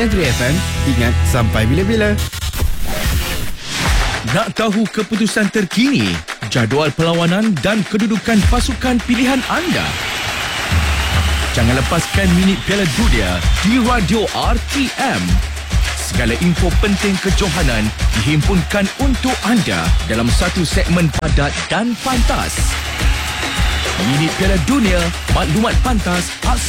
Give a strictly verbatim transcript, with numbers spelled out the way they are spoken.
Antri F M, ingat sampai bila-bila. Nak tahu keputusan terkini, jadual perlawanan dan kedudukan pasukan pilihan anda? Jangan lepaskan minit Piala Dunia di Radio R T M. Segala info penting kejohanan dihimpunkan untuk anda dalam satu segmen padat dan pantas. Minit Piala Dunia, maklumat pantas,